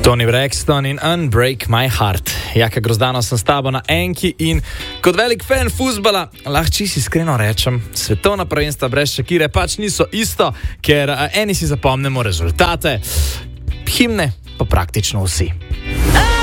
Toni Braxton in Unbreak My Heart. Jaka Grozdano sem s tabo na enki in kot velik fan fuzbala lahko čisto iskreno rečem, svetovna prvenstva brez Shakire pač niso isto, ker eni si zapomnimo rezultate, himne pa praktično vsi.